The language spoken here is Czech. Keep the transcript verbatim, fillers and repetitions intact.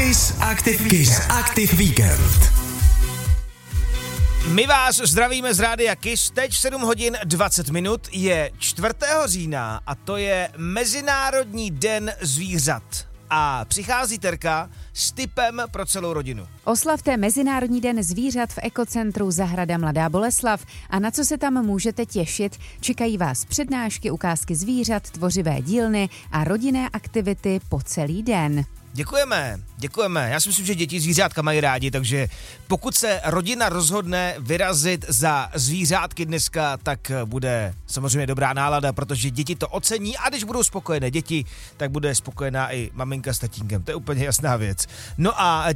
Kiss Active, Kiss Active Weekend. My vás zdravíme z rádia Kiss, teď sedm hodin dvacet minut, je čtvrtého října a to je Mezinárodní den zvířat. A přichází Terka s tipem pro celou rodinu. Oslavte Mezinárodní den zvířat v ekocentru Zahrada Mladá Boleslav a na co se tam můžete těšit, čekají vás přednášky, ukázky zvířat, tvořivé dílny a rodinné aktivity po celý den. Děkujeme, děkujeme. Já si myslím, že děti zvířátka mají rádi, takže pokud se rodina rozhodne vyrazit za zvířátky dneska, tak bude samozřejmě dobrá nálada, protože děti to ocení a když budou spokojené děti, tak bude spokojená i maminka s tatínkem. To je úplně jasná věc. No a